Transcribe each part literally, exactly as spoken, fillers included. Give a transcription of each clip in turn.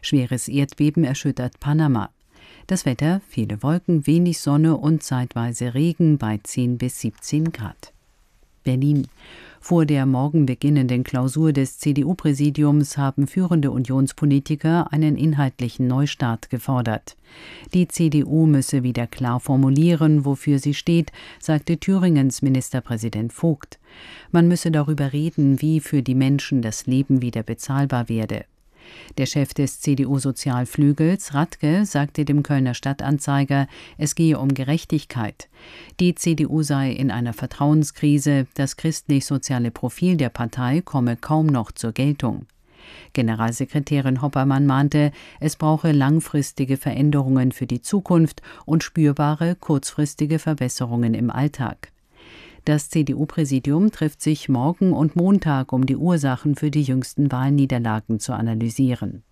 Schweres Erdbeben erschüttert Panama. Das Wetter: viele Wolken, wenig Sonne und zeitweise Regen bei zehn bis siebzehn Grad. Berlin. Vor der morgen beginnenden Klausur des C D U-Präsidiums haben führende Unionspolitiker einen inhaltlichen Neustart gefordert. Die C D U müsse wieder klar formulieren, wofür sie steht, sagte Thüringens Ministerpräsident Vogt. Man müsse darüber reden, wie für die Menschen das Leben wieder bezahlbar werde. Der Chef des C D U-Sozialflügels, Radke, sagte dem Kölner Stadtanzeiger, es gehe um Gerechtigkeit. Die C D U sei in einer Vertrauenskrise, das christlich-soziale Profil der Partei komme kaum noch zur Geltung. Generalsekretärin Hoppermann mahnte, es brauche langfristige Veränderungen für die Zukunft und spürbare, kurzfristige Verbesserungen im Alltag. Das C D U-Präsidium trifft sich morgen und Montag, um die Ursachen für die jüngsten Wahlniederlagen zu analysieren.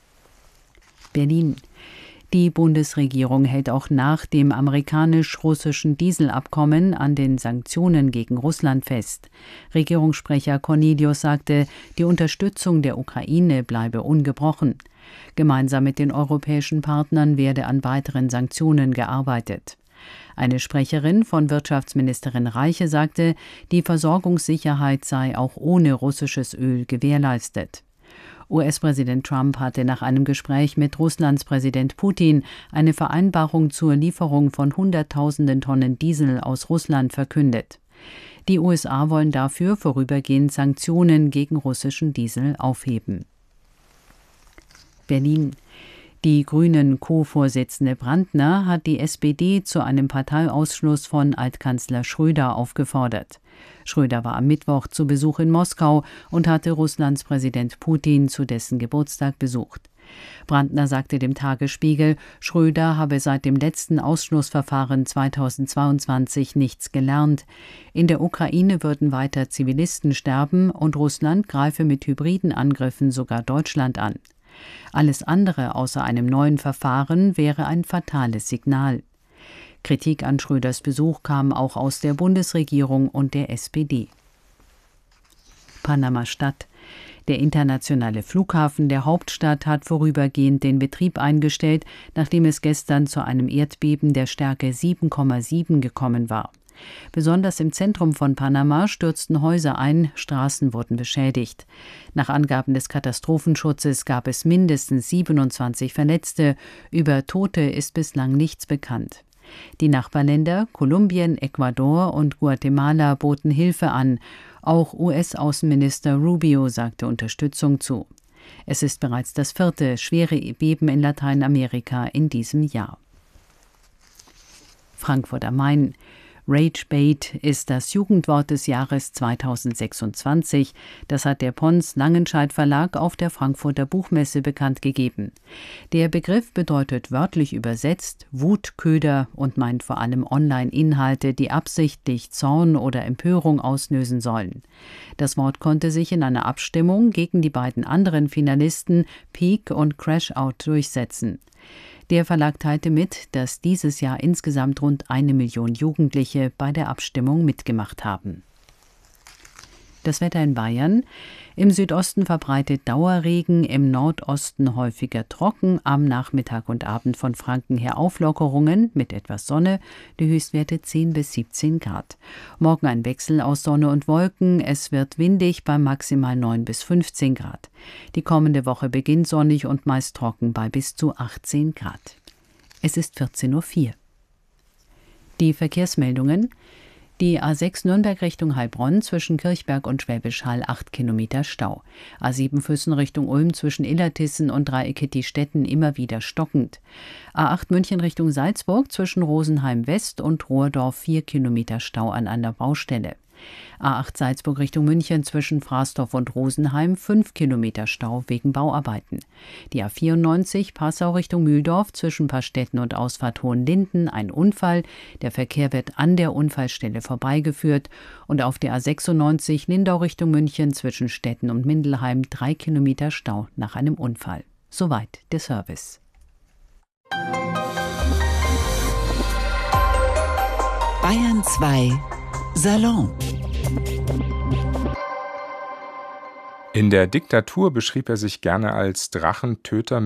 Berlin. Die Bundesregierung hält auch nach dem amerikanisch-russischen Dieselabkommen an den Sanktionen gegen Russland fest. Regierungssprecher Cornelius sagte, die Unterstützung der Ukraine bleibe ungebrochen. Gemeinsam mit den europäischen Partnern werde an weiteren Sanktionen gearbeitet. Eine Sprecherin von Wirtschaftsministerin Reiche sagte, die Versorgungssicherheit sei auch ohne russisches Öl gewährleistet. U S-Präsident Trump hatte nach einem Gespräch mit Russlands Präsident Putin eine Vereinbarung zur Lieferung von Hunderttausenden Tonnen Diesel aus Russland verkündet. Die U S A wollen dafür vorübergehend Sanktionen gegen russischen Diesel aufheben. Berlin. Die Grünen-Co-Vorsitzende Brandner hat die S P D zu einem Parteiausschluss von Altkanzler Schröder aufgefordert. Schröder war am Mittwoch zu Besuch in Moskau und hatte Russlands Präsident Putin zu dessen Geburtstag besucht. Brandner sagte dem Tagesspiegel, Schröder habe seit dem letzten Ausschlussverfahren zweitausendzweiundzwanzig nichts gelernt. In der Ukraine würden weiter Zivilisten sterben und Russland greife mit hybriden Angriffen sogar Deutschland an. Alles andere außer einem neuen Verfahren wäre ein fatales Signal. Kritik an Schröders Besuch kam auch aus der Bundesregierung und der S P D. Panama-Stadt. Der internationale Flughafen der Hauptstadt hat vorübergehend den Betrieb eingestellt, nachdem es gestern zu einem Erdbeben der Stärke sieben Komma sieben gekommen war. Besonders im Zentrum von Panama stürzten Häuser ein, Straßen wurden beschädigt. Nach Angaben des Katastrophenschutzes gab es mindestens siebenundzwanzig Verletzte. Über Tote ist bislang nichts bekannt. Die Nachbarländer Kolumbien, Ecuador und Guatemala boten Hilfe an. Auch U S-Außenminister Rubio sagte Unterstützung zu. Es ist bereits das vierte schwere Beben in Lateinamerika in diesem Jahr. Frankfurt am Main. Ragebait ist das Jugendwort des Jahres zweitausendsechsundzwanzig. Das hat der Pons Langenscheidt Verlag auf der Frankfurter Buchmesse bekannt gegeben. Der Begriff bedeutet wörtlich übersetzt Wutköder und meint vor allem Online-Inhalte, die absichtlich Zorn oder Empörung auslösen sollen. Das Wort konnte sich in einer Abstimmung gegen die beiden anderen Finalisten Peak und Crashout durchsetzen. Der Verlag teilte mit, dass dieses Jahr insgesamt rund eine Million Jugendliche bei der Abstimmung mitgemacht haben. Das Wetter in Bayern. Im Südosten verbreitet Dauerregen, im Nordosten häufiger trocken, am Nachmittag und Abend von Franken her Auflockerungen mit etwas Sonne, die Höchstwerte zehn bis siebzehn Grad. Morgen ein Wechsel aus Sonne und Wolken, es wird windig bei maximal neun bis fünfzehn Grad. Die kommende Woche beginnt sonnig und meist trocken bei bis zu achtzehn Grad. Es ist vierzehn Uhr vier. Die Verkehrsmeldungen. Die A sechs Nürnberg Richtung Heilbronn zwischen Kirchberg und Schwäbisch Hall acht Kilometer Stau. A sieben Füssen Richtung Ulm zwischen Illertissen und Dreieckettistetten immer wieder stockend. A acht München Richtung Salzburg zwischen Rosenheim West und Rohrdorf vier Kilometer Stau an einer Baustelle. A acht Salzburg Richtung München zwischen Fraßdorf und Rosenheim fünf Kilometer Stau wegen Bauarbeiten. Die A vierundneunzig Passau Richtung Mühldorf zwischen Pastetten und Ausfahrt Hohenlinden ein Unfall. Der Verkehr wird an der Unfallstelle vorbeigeführt. Und auf der A sechsundneunzig Lindau Richtung München zwischen Stetten und Mindelheim drei Kilometer Stau nach einem Unfall. Soweit der Service. Bayern zwei Salon. In der Diktatur beschrieb er sich gerne als Drachentöter